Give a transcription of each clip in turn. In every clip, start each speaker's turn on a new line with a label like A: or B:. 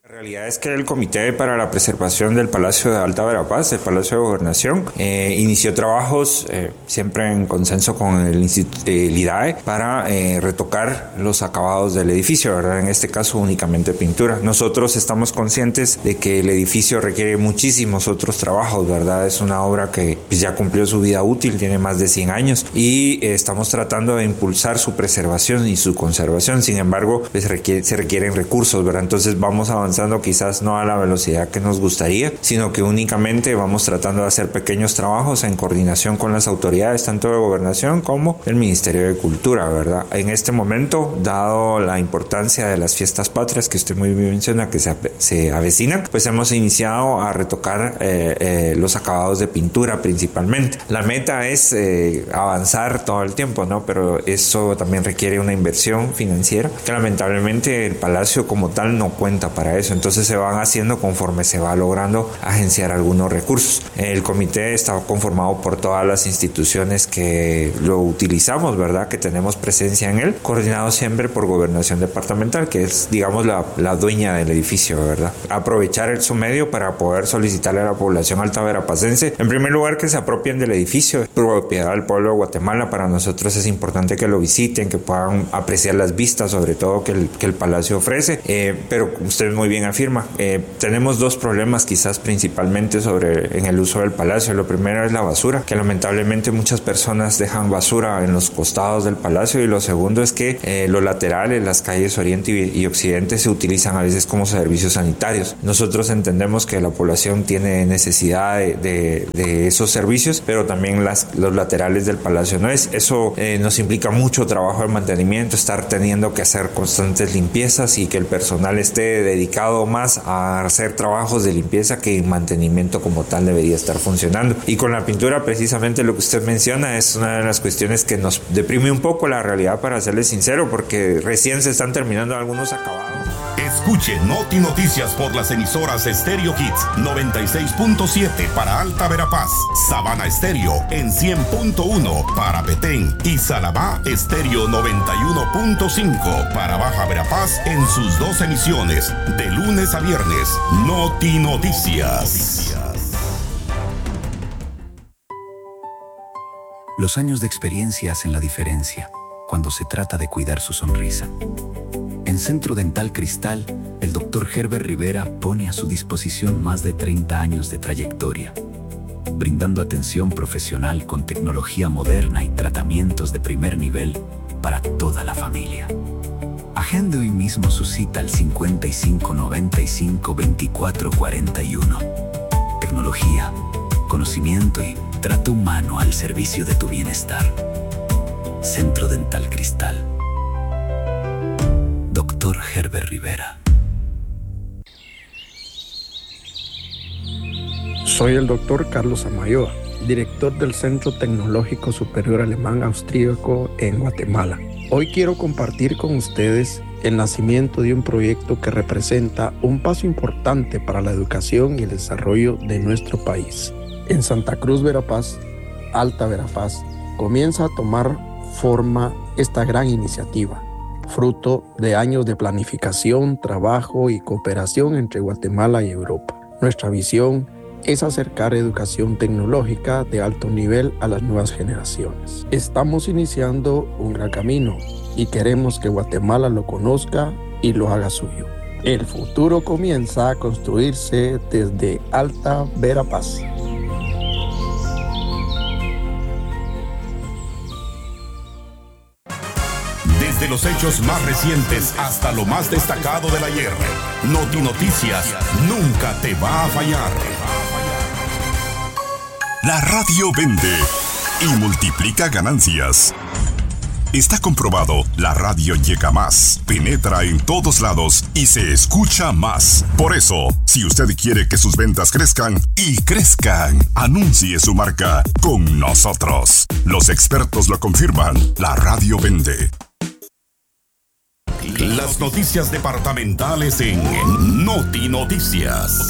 A: La realidad es que el Comité para la Preservación del Palacio de Alta Verapaz, el Palacio de Gobernación, inició trabajos siempre en consenso con el IDAE para retocar los acabados del edificio, ¿verdad? En este caso únicamente pintura. Nosotros estamos conscientes de que el edificio requiere muchísimos otros trabajos, ¿verdad? Es una obra que pues, ya cumplió su vida útil, tiene más de 100 años y estamos tratando de impulsar su preservación y su conservación. Sin embargo, pues, se requieren recursos, ¿verdad? Entonces vamos avanzando quizás no a la velocidad que nos gustaría, sino que únicamente vamos tratando de hacer pequeños trabajos en coordinación con las autoridades, tanto de gobernación como del Ministerio de Cultura, ¿verdad? En este momento, dado la importancia de las fiestas patrias que usted muy bien menciona que se avecinan, pues hemos iniciado a retocar los acabados de pintura principalmente. La meta es avanzar todo el tiempo, ¿no? Pero eso también requiere una inversión financiera que lamentablemente el Palacio como tal no cuenta para eso. Entonces se van haciendo conforme se va logrando agenciar algunos recursos. El comité está conformado por todas las instituciones que lo utilizamos, ¿verdad? Que tenemos presencia en él, coordinado siempre por Gobernación Departamental, que es, digamos, la dueña del edificio, ¿verdad? Aprovechar su medio para poder solicitarle a la población altoverapacense, en primer lugar, que se apropien del edificio, propiedad del pueblo de Guatemala. Para nosotros es importante que lo visiten, que puedan apreciar las vistas, sobre todo que el palacio ofrece, pero usted muy bien afirma, tenemos dos problemas quizás principalmente en el uso del palacio. Lo primero es la basura, que lamentablemente muchas personas dejan basura en los costados del palacio, y lo segundo es que los laterales, las calles oriente y occidente se utilizan a veces como servicios sanitarios. Nosotros entendemos que la población tiene necesidad de esos servicios, pero también los laterales del palacio no es. Eso nos implica mucho trabajo de mantenimiento, estar teniendo que hacer constantes limpiezas y que el personal esté dedicado más a hacer trabajos de limpieza que mantenimiento como tal debería estar funcionando. Y con la pintura, precisamente lo que usted menciona es una de las cuestiones que nos deprime un poco, la realidad, para serle sincero, porque recién se están terminando algunos acabados.
B: Escuche Noti Noticias por las emisoras Stereo Hits 96.7 para Alta Verapaz, Sabana Estéreo en 100.1 para Petén y Salabá Estéreo 91.5 para Baja Verapaz en sus dos emisiones de lunes a viernes. Noti Noticias.
C: Los años de experiencia hacen la diferencia cuando se trata de cuidar su sonrisa. En Centro Dental Cristal, el Dr. Herbert Rivera pone a su disposición más de 30 años de trayectoria, brindando atención profesional con tecnología moderna y tratamientos de primer nivel para toda la familia. Agende hoy mismo su cita al 55 95 24 41. Tecnología, conocimiento y trato humano al servicio de tu bienestar. Centro Dental Cristal. Dr. Herbert Rivera.
D: Soy el Dr. Carlos Amayoa, director del Centro Tecnológico Superior Alemán Austríaco en Guatemala. Hoy quiero compartir con ustedes el nacimiento de un proyecto que representa un paso importante para la educación y el desarrollo de nuestro país. En Santa Cruz, Verapaz, Alta Verapaz, comienza a tomar forma esta gran iniciativa, fruto de años de planificación, trabajo y cooperación entre Guatemala y Europa. Nuestra visión es acercar educación tecnológica de alto nivel a las nuevas generaciones. Estamos iniciando un gran camino y queremos que Guatemala lo conozca y lo haga suyo. El futuro comienza a construirse desde Alta Verapaz.
B: Desde los hechos más recientes hasta lo más destacado del ayer, Noti Noticias nunca te va a fallar.
E: La radio vende y multiplica ganancias. Está comprobado, la radio llega más, penetra en todos lados y se escucha más. Por eso, si usted quiere que sus ventas crezcan y crezcan, anuncie su marca con nosotros. Los expertos lo confirman, la radio vende.
B: Las noticias departamentales en Noti Noticias.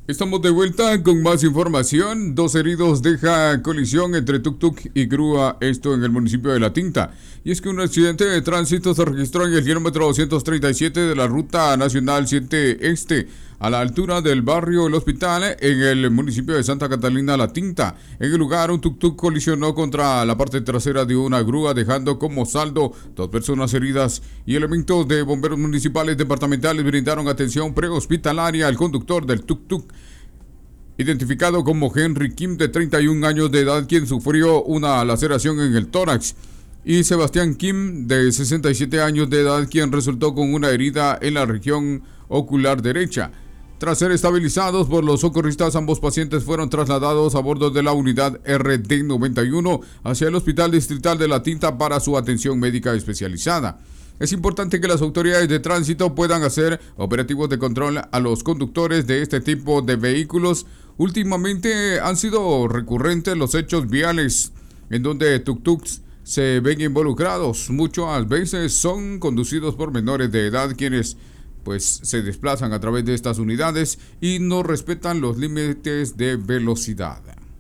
F: Estamos de vuelta con más información. 2 heridos deja colisión entre tuk-tuk y grúa, esto en el municipio de La Tinta. Y es que un accidente de tránsito se registró en el kilómetro 237 de la Ruta Nacional 7 Este, a la altura del barrio El Hospital, en el municipio de Santa Catalina, La Tinta. En el lugar, un tuk-tuk colisionó contra la parte trasera de una grúa, dejando como saldo 2 personas heridas, y elementos de bomberos municipales departamentales brindaron atención prehospitalaria al conductor del tuk-tuk, identificado como Henry Kim, de 31 años de edad, quien sufrió una laceración en el tórax, y Sebastián Kim, de 67 años de edad, quien resultó con una herida en la región ocular derecha. Tras ser estabilizados por los socorristas, ambos pacientes fueron trasladados a bordo de la unidad RD91 hacia el Hospital Distrital de La Tinta para su atención médica especializada. Es importante que las autoridades de tránsito puedan hacer operativos de control a los conductores de este tipo de vehículos. Últimamente han sido recurrentes los hechos viales en donde tuk-tuks se ven involucrados. Muchas veces son conducidos por menores de edad, quienes pues se desplazan a través de estas unidades y no respetan los límites de velocidad.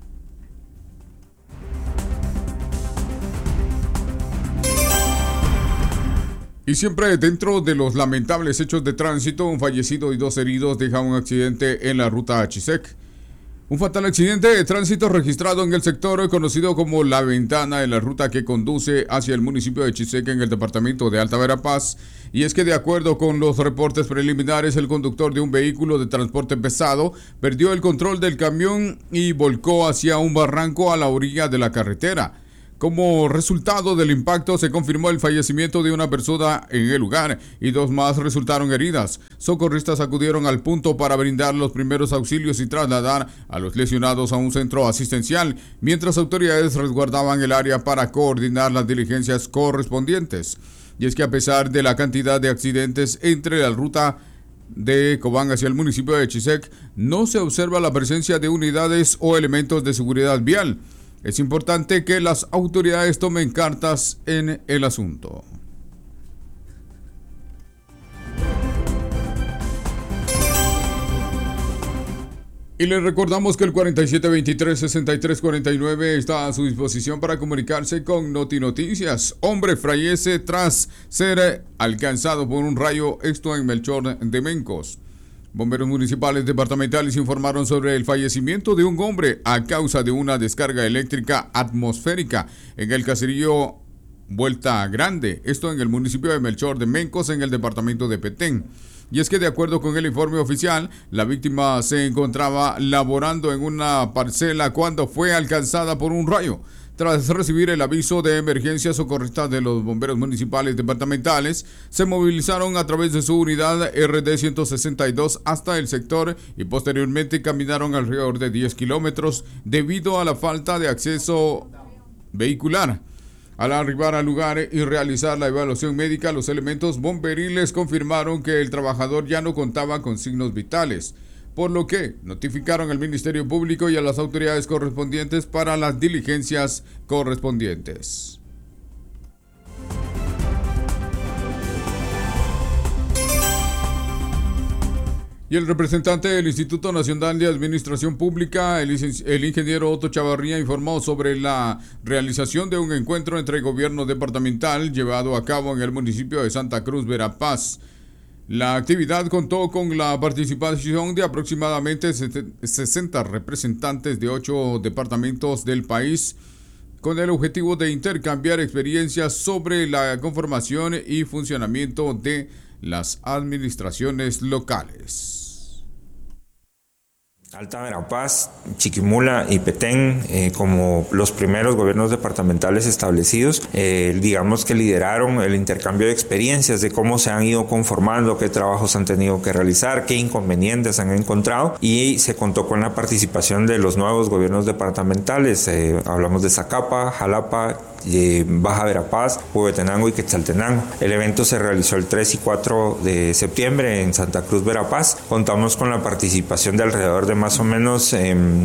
F: Y siempre dentro de los lamentables hechos de tránsito, un fallecido y 2 heridos deja un accidente en la ruta a Chisec. Un fatal accidente de tránsito registrado en el sector conocido como La Ventana, en la ruta que conduce hacia el municipio de Chisec, en el departamento de Alta Verapaz. Y es que, de acuerdo con los reportes preliminares, el conductor de un vehículo de transporte pesado perdió el control del camión y volcó hacia un barranco a la orilla de la carretera. Como resultado del impacto, se confirmó el fallecimiento de una persona en el lugar y 2 más resultaron heridas. Socorristas acudieron al punto para brindar los primeros auxilios y trasladar a los lesionados a un centro asistencial, mientras autoridades resguardaban el área para coordinar las diligencias correspondientes. Y es que, a pesar de la cantidad de accidentes entre la ruta de Cobán hacia el municipio de Chisec, no se observa la presencia de unidades o elementos de seguridad vial. Es importante que las autoridades tomen cartas en el asunto. Y les recordamos que el 4723-6349 está a su disposición para comunicarse con Noti Noticias. Hombre fallece tras ser alcanzado por un rayo, esto en Melchor de Mencos. Bomberos municipales departamentales informaron sobre el fallecimiento de un hombre a causa de una descarga eléctrica atmosférica en el caserío Vuelta Grande, esto en el municipio de Melchor de Mencos, en el departamento de Petén. Y es que, de acuerdo con el informe oficial, la víctima se encontraba laborando en una parcela cuando fue alcanzada por un rayo. Tras recibir el aviso de emergencia, socorristas de los bomberos municipales departamentales se movilizaron a través de su unidad RD-162 hasta el sector y posteriormente caminaron alrededor de 10 kilómetros debido a la falta de acceso vehicular. Al arribar al lugar y realizar la evaluación médica, los elementos bomberiles confirmaron que el trabajador ya no contaba con signos vitales, por lo que notificaron al Ministerio Público y a las autoridades correspondientes para las diligencias correspondientes. Y el representante del Instituto Nacional de Administración Pública, el ingeniero Otto Chavarría, informó sobre la realización de un encuentro entre el gobierno departamental llevado a cabo en el municipio de Santa Cruz, Verapaz. La actividad contó con la participación de aproximadamente 60 representantes de 8 departamentos del país, con el objetivo de intercambiar experiencias sobre la conformación y funcionamiento de las administraciones locales.
A: Alta Verapaz, Chiquimula y Petén, como los primeros gobiernos departamentales establecidos, digamos que lideraron el intercambio de experiencias de cómo se han ido conformando, qué trabajos han tenido que realizar, qué inconvenientes han encontrado, y se contó con la participación de los nuevos gobiernos departamentales. Hablamos de Zacapa, Jalapa, Baja Verapaz, Huehuetenango y Quetzaltenango. El evento se realizó el 3 y 4 de septiembre en Santa Cruz, Verapaz. Contamos con la participación de alrededor de más más o menos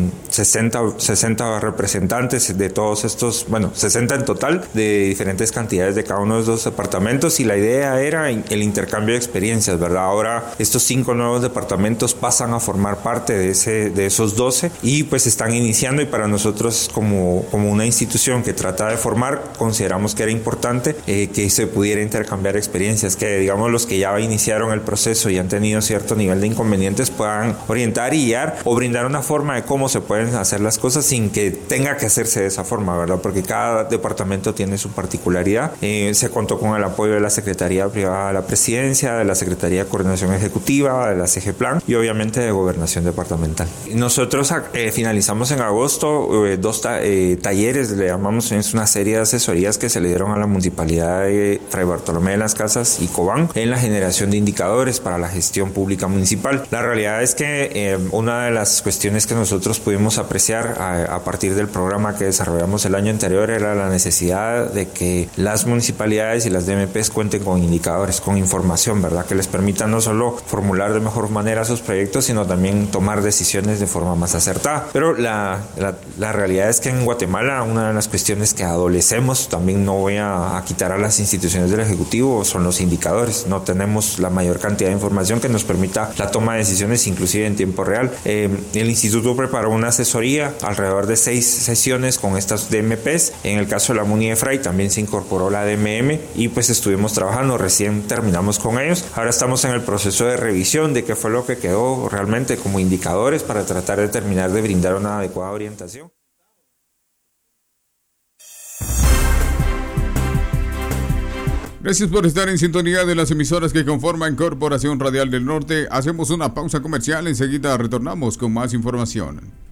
A: 60 representantes de todos estos, 60 en total, de diferentes cantidades de cada uno de los departamentos, y la idea era el intercambio de experiencias, ¿verdad? Ahora estos 5 nuevos departamentos pasan a formar parte de esos 12 y pues están iniciando, y para nosotros como una institución que trata de formar, consideramos que era importante que se pudiera intercambiar experiencias, que digamos los que ya iniciaron el proceso y han tenido cierto nivel de inconvenientes puedan orientar y guiar o brindar una forma de cómo se pueden hacer las cosas sin que tenga que hacerse de esa forma, ¿verdad? Porque cada departamento tiene su particularidad. Se contó con el apoyo de la Secretaría Privada de la Presidencia, de la Secretaría de Coordinación Ejecutiva, de la CGPlan y obviamente de Gobernación Departamental. Nosotros finalizamos en agosto 2 talleres, le llamamos, es una serie de asesorías que se le dieron a la Municipalidad de Fray Bartolomé de las Casas y Cobán en la generación de indicadores para la gestión pública municipal. La realidad es que una de las cuestiones que nosotros pudimos apreciar a partir del programa que desarrollamos el año anterior era la necesidad de que las municipalidades y las DMPs cuenten con indicadores, con información, ¿verdad? Que les permita no solo formular de mejor manera sus proyectos, sino también tomar decisiones de forma más acertada. Pero la realidad es que en Guatemala una de las cuestiones que adolecemos, también no voy a quitar a las instituciones del Ejecutivo, son los indicadores. No tenemos la mayor cantidad de información que nos permita la toma de decisiones inclusive en tiempo real. El instituto preparó una asesoría, alrededor de 6 sesiones con estas DMPs. En el caso de la MUNI de Fray también se incorporó la DMM y pues estuvimos trabajando, recién terminamos con ellos. Ahora estamos en el proceso de revisión de qué fue lo que quedó realmente como indicadores para tratar de terminar de brindar una adecuada orientación.
F: Gracias por estar en sintonía de las emisoras que conforman Corporación Radial del Norte. Hacemos una pausa comercial, enseguida retornamos con más información.